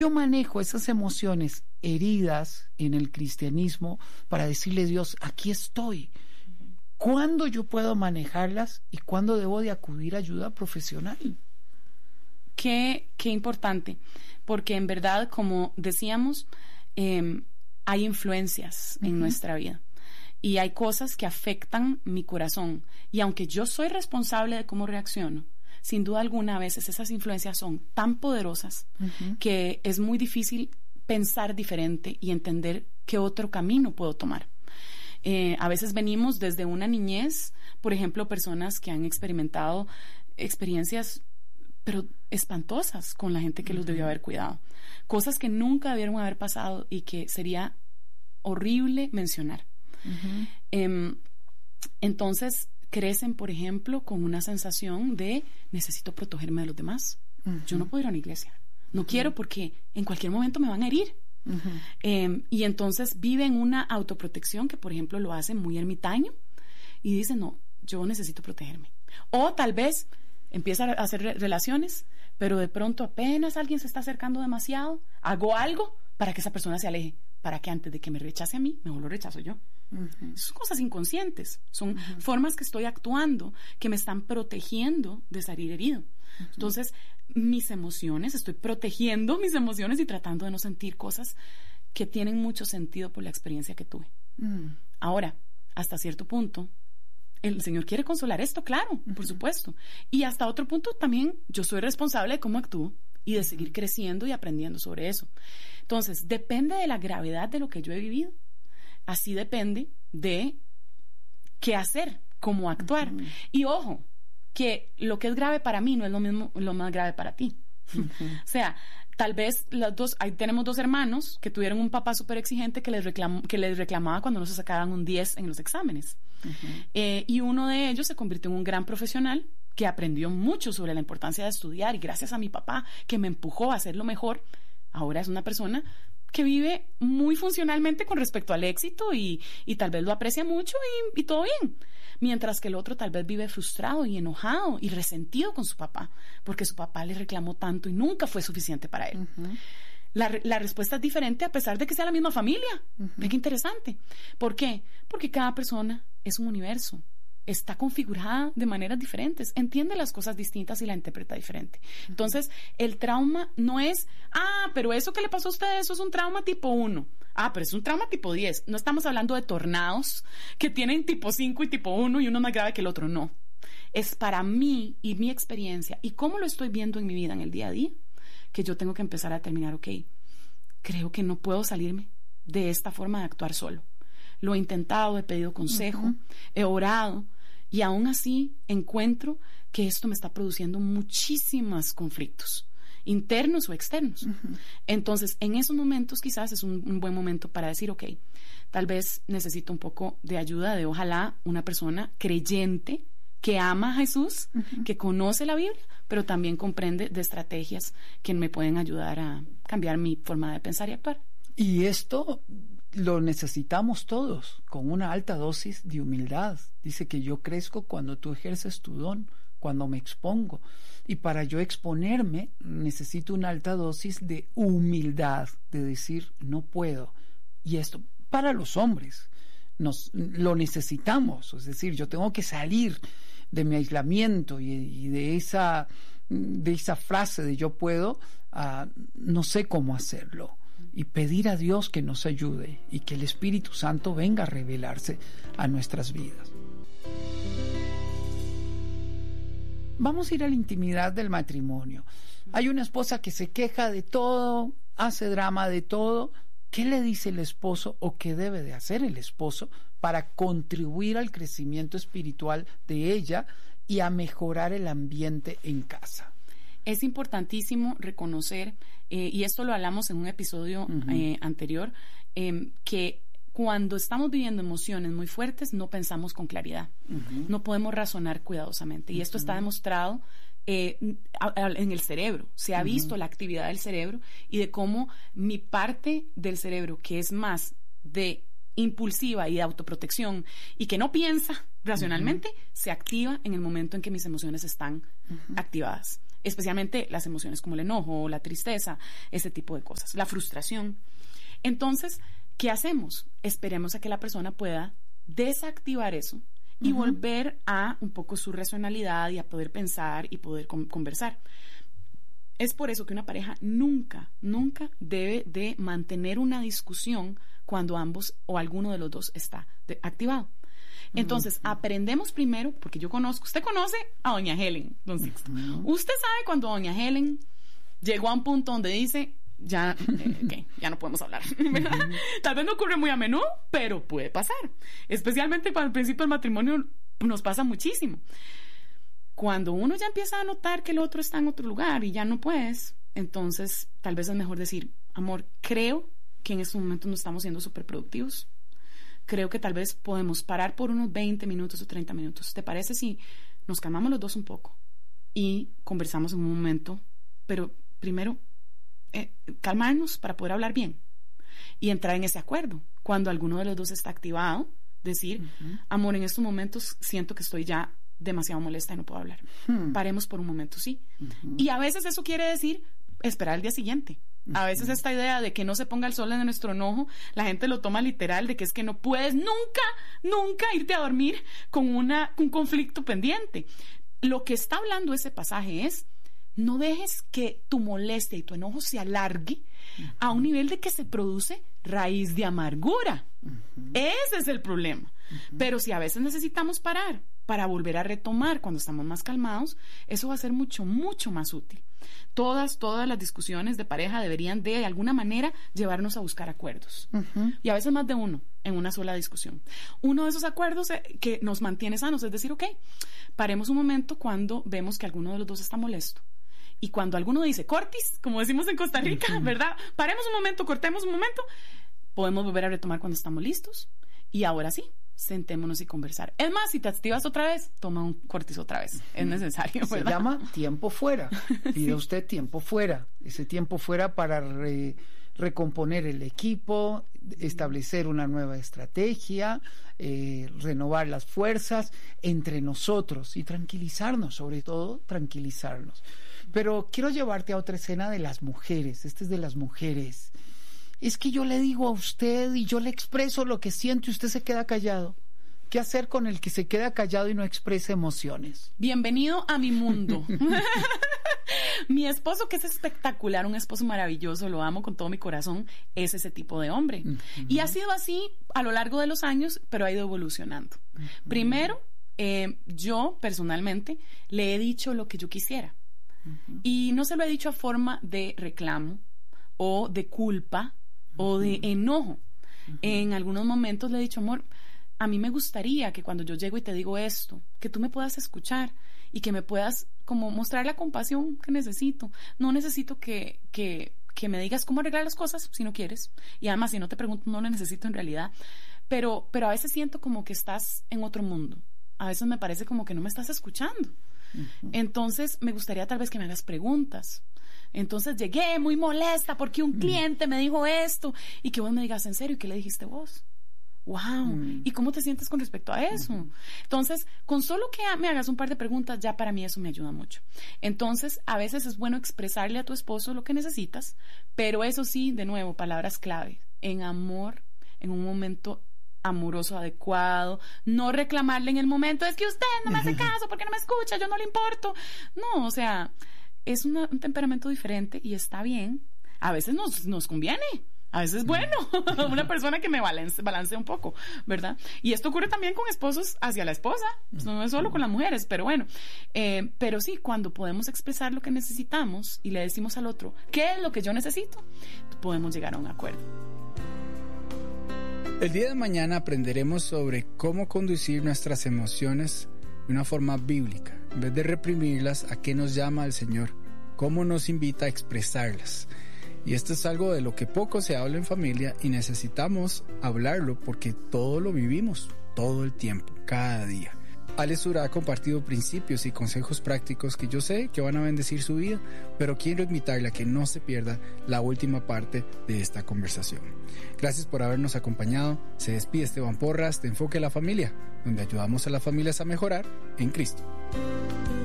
Yo manejo esas emociones heridas en el cristianismo para decirle a Dios, aquí estoy. ¿Cuándo yo puedo manejarlas y cuándo debo de acudir a ayuda profesional? Qué importante, porque en verdad, como decíamos, hay influencias en nuestra vida y hay cosas que afectan mi corazón. Y aunque yo soy responsable de cómo reacciono, sin duda alguna, a veces esas influencias son tan poderosas que es muy difícil pensar diferente y entender qué otro camino puedo tomar. A veces venimos desde una niñez, por ejemplo, personas que han experimentado experiencias pero espantosas con la gente que los debió haber cuidado. Cosas que nunca debieron haber pasado y que sería horrible mencionar. Entonces crecen, por ejemplo, con una sensación de necesito protegerme de los demás. Yo no puedo ir a una iglesia. No quiero porque en cualquier momento me van a herir. Y entonces viven una autoprotección que, por ejemplo, lo hacen muy ermitaño y dicen, no, yo necesito protegerme. O tal vez empieza a hacer relaciones, pero de pronto apenas alguien se está acercando demasiado, hago algo para que esa persona se aleje, para que antes de que me rechace a mí, mejor lo rechazo yo. Son cosas inconscientes, son formas que estoy actuando que me están protegiendo de salir herido. Entonces, mis emociones, estoy protegiendo mis emociones y tratando de no sentir cosas que tienen mucho sentido por la experiencia que tuve. Ahora, hasta cierto punto, el Señor quiere consolar esto, claro, por supuesto. Y hasta otro punto también yo soy responsable de cómo actúo y de seguir creciendo y aprendiendo sobre eso. Entonces, depende de la gravedad de lo que yo he vivido. Así depende de qué hacer, cómo actuar. Y ojo, que lo que es grave para mí no es lo mismo, lo más grave para ti. O sea, tal vez tenemos dos hermanos que tuvieron un papá súper exigente que les reclamaba cuando no se sacaban un 10 en los exámenes. Y uno de ellos se convirtió en un gran profesional que aprendió mucho sobre la importancia de estudiar, y gracias a mi papá que me empujó a hacerlo mejor, ahora es una persona que vive muy funcionalmente con respecto al éxito y tal vez lo aprecia mucho y todo bien. Mientras que el otro tal vez vive frustrado y enojado y resentido con su papá, porque su papá le reclamó tanto y nunca fue suficiente para él. La respuesta es diferente a pesar de que sea la misma familia. Ve qué interesante. ¿Por qué? Porque cada persona es un universo. Está configurada de maneras diferentes, entiende las cosas distintas y la interpreta diferente. Entonces, el trauma no es, pero eso que le pasó a usted, eso es un trauma tipo 1. Pero es un trauma tipo 10. No estamos hablando de tornados que tienen tipo 5 y tipo 1 y uno más grave que el otro, no. Es para mí y mi experiencia y cómo lo estoy viendo en mi vida en el día a día, que yo tengo que empezar a determinar, creo que no puedo salirme de esta forma de actuar solo. Lo he intentado, he pedido consejo, he orado, y aún así encuentro que esto me está produciendo muchísimos conflictos, internos o externos. Entonces, en esos momentos quizás es un buen momento para decir, tal vez necesito un poco de ayuda de, ojalá, una persona creyente que ama a Jesús, que conoce la Biblia, pero también comprende de estrategias que me pueden ayudar a cambiar mi forma de pensar y actuar. Y esto lo necesitamos todos, con una alta dosis de humildad. Dice que yo crezco cuando tú ejerces tu don, cuando me expongo. Y para yo exponerme, necesito una alta dosis de humildad, de decir, no puedo. Y esto, para los hombres, lo necesitamos. Es decir, yo tengo que salir de mi aislamiento y de esa frase de yo puedo, no sé cómo hacerlo. Y pedir a Dios que nos ayude y que el Espíritu Santo venga a revelarse a nuestras vidas. Vamos a ir a la intimidad del matrimonio. Hay una esposa que se queja de todo, hace drama de todo. ¿Qué le dice el esposo o qué debe de hacer el esposo para contribuir al crecimiento espiritual de ella y a mejorar el ambiente en casa? Es importantísimo reconocer, y esto lo hablamos en un episodio anterior, que cuando estamos viviendo emociones muy fuertes no pensamos con claridad, no podemos razonar cuidadosamente, y esto está demostrado en el cerebro. Se ha visto la actividad del cerebro y de cómo mi parte del cerebro, que es más de impulsiva y de autoprotección y que no piensa racionalmente, se activa en el momento en que mis emociones están activadas. especialmente las emociones como el enojo, la tristeza, ese tipo de cosas, la frustración. Entonces, ¿qué hacemos? Esperemos a que la persona pueda desactivar eso y volver a un poco su racionalidad y a poder pensar y poder conversar. Es por eso que una pareja nunca debe de mantener una discusión cuando ambos o alguno de los dos está activado. Entonces, aprendemos primero, porque usted conoce a doña Helen, don Sixto. Usted sabe cuando doña Helen llegó a un punto donde dice, ya no podemos hablar, ¿verdad? Tal vez no ocurre muy a menudo, pero puede pasar. Especialmente para el principio del matrimonio nos pasa muchísimo. Cuando uno ya empieza a notar que el otro está en otro lugar y ya no puedes, entonces tal vez es mejor decir, amor, creo que en estos momentos no estamos siendo súper productivos. Creo que tal vez podemos parar por unos 20 minutos o 30 minutos. ¿Te parece si nos calmamos los dos un poco y conversamos en un momento? Pero primero, calmarnos para poder hablar bien y entrar en ese acuerdo. Cuando alguno de los dos está activado, decir, amor, en estos momentos siento que estoy ya demasiado molesta y no puedo hablar. Paremos por un momento, sí. Y a veces eso quiere decir esperar el día siguiente. A veces esta idea de que no se ponga el sol en nuestro enojo, la gente lo toma literal, de que es que no puedes nunca irte a dormir con un conflicto pendiente. Lo que está hablando ese pasaje es, no dejes que tu molestia y tu enojo se alargue a un nivel de que se produce raíz de amargura. Ese es el problema. Pero si a veces necesitamos parar para volver a retomar cuando estamos más calmados, eso va a ser mucho más útil. Todas las discusiones de pareja deberían de alguna manera llevarnos a buscar acuerdos. Y a veces más de uno en una sola discusión. Uno de esos acuerdos que nos mantiene sanos es decir, ok, paremos un momento cuando vemos que alguno de los dos está molesto. Y cuando alguno dice cortis, como decimos en Costa Rica, ¿verdad? Paremos un momento, cortemos un momento, podemos volver a retomar cuando estamos listos. Y ahora sí, sentémonos y conversar. Es más, si te activas otra vez, toma un cortis otra vez. Es necesario, ¿verdad? Se llama tiempo fuera. Pide usted tiempo fuera. Ese tiempo fuera para recomponer el equipo, establecer una nueva estrategia, renovar las fuerzas entre nosotros y tranquilizarnos, sobre todo tranquilizarnos. Pero quiero llevarte a otra escena de las mujeres. Este es de las mujeres. Es que yo le digo a usted y yo le expreso lo que siento y usted se queda callado. ¿Qué hacer con el que se queda callado y no expresa emociones? Bienvenido a mi mundo. Mi esposo, que es espectacular, un esposo maravilloso, lo amo con todo mi corazón, es ese tipo de hombre. Y ha sido así a lo largo de los años, pero ha ido evolucionando. Primero, yo personalmente le he dicho lo que yo quisiera. Y no se lo he dicho a forma de reclamo o de culpa o de enojo. En algunos momentos le he dicho, amor, a mí me gustaría que cuando yo llego y te digo esto, que tú me puedas escuchar y que me puedas como mostrar la compasión que necesito. No necesito que me digas cómo arreglar las cosas si no quieres. Y además, si no te pregunto, no lo necesito en realidad. Pero a veces siento como que estás en otro mundo. A veces me parece como que no me estás escuchando. Entonces, me gustaría tal vez que me hagas preguntas. Entonces llegué muy molesta porque un cliente me dijo esto y que vos me digas, ¿en serio? ¿Y qué le dijiste vos? ¡Wow! ¿Y cómo te sientes con respecto a eso? Entonces, con solo que me hagas un par de preguntas, ya para mí eso me ayuda mucho. Entonces, a veces es bueno expresarle a tu esposo lo que necesitas, pero eso sí, de nuevo, palabras clave. En amor, en un momento amoroso, adecuado, no reclamarle en el momento, es que usted no me hace caso, porque no me escucha, yo no le importo. No, o sea, es un temperamento diferente y está bien. A veces nos conviene. A veces es bueno una persona que me balancee un poco, ¿verdad? Y esto ocurre también con esposos hacia la esposa, no es solo con las mujeres, pero bueno. Pero sí, cuando podemos expresar lo que necesitamos y le decimos al otro, ¿qué es lo que yo necesito? Podemos llegar a un acuerdo. El día de mañana aprenderemos sobre cómo conducir nuestras emociones de una forma bíblica. En vez de reprimirlas, ¿a qué nos llama el Señor? ¿Cómo nos invita a expresarlas? Y esto es algo de lo que poco se habla en familia y necesitamos hablarlo porque todo lo vivimos, todo el tiempo, cada día. Alex Ura ha compartido principios y consejos prácticos que yo sé que van a bendecir su vida, pero quiero invitarle a que no se pierda la última parte de esta conversación. Gracias por habernos acompañado. Se despide Esteban Porras de Enfoque a la Familia, donde ayudamos a las familias a mejorar en Cristo.